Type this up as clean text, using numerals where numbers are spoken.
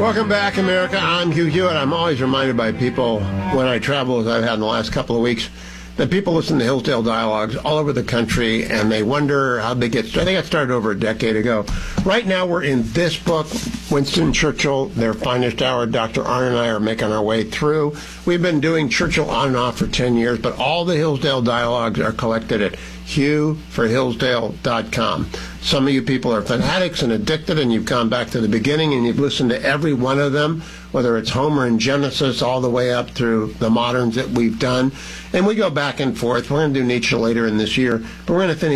Welcome back, America. I'm Hugh Hewitt. I'm always reminded by people when I travel, as I've had in the last couple of weeks, that people listen to Hillsdale Dialogues all over the country, and they wonder how they get started. They got started over a decade ago. Right now, we're in this book, Winston Churchill, Their Finest Hour. Dr. Arnn and I are making our way through. We've been doing Churchill on and off for 10 years, but all the Hillsdale Dialogues are collected at hughforhillsdale.com. Some of you people are fanatics and addicted, and you've gone back to the beginning, and you've listened to every one of them, whether it's Homer and Genesis all the way up through the moderns that we've done. And we go back and forth. We're going to do Nietzsche later in this year, but we're going to finish